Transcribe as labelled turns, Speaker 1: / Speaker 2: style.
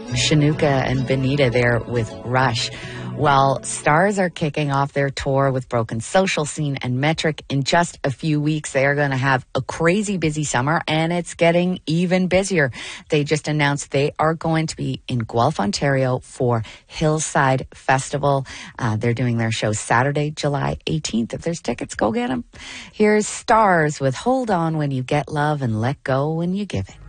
Speaker 1: Shanuka and Benita there with Rush. Well, Stars are kicking off their tour with Broken Social, Scene, and Metric in just a few weeks. They are going to have a crazy busy summer, and it's getting even busier. They just announced they are going to be in Guelph, Ontario for Hillside Festival. They're doing their show Saturday, July 18th. If there's tickets, go get them. Here's Stars with Hold On When You Get Love and Let Go When You Give It.